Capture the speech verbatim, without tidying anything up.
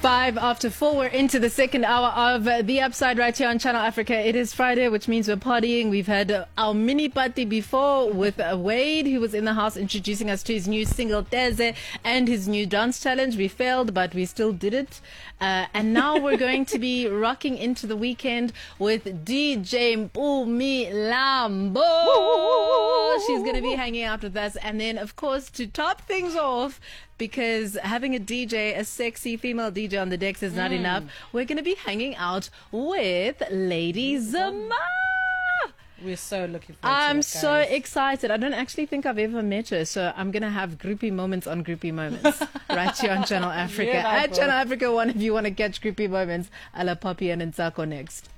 Five after four, we're into the second hour of uh, The Upside right here on Channel Africa. It is Friday, which means we're partying. We've had uh, our mini party before with uh, Wade, who was in the house introducing us to his new single, Teze, and his new dance challenge. We failed, but we still did it. Uh, and now we're going to be rocking into the weekend with D J Mpumi Lambo. She's going to be hanging out with us. And then, of course, to top things off, because having a D J, a sexy female D J on the decks is not mm. enough, we're going to be hanging out with Lady Zama. We're so looking forward I'm to it, so excited. I don't actually think I've ever met her, so I'm going to have groupie moments on groupie moments right here on Channel Africa. Yeah, At Channel Africa one, if you want to catch groupie moments, a la Poppy and Ntsako next.